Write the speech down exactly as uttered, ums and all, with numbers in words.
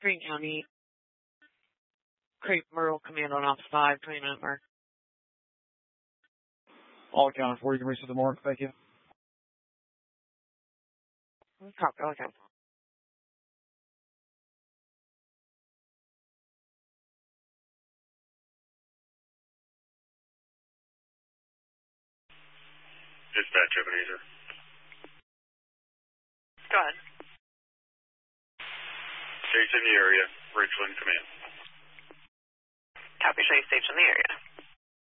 Green County, Creek Rural Command on Ops five, twenty minute mark. All accounted for. You can reset the mark. Thank you. Copy, all accounted for. Dispatch, Ebenezer. Go ahead. Stage in the area. Richland, command. Copy, show you stage in the area.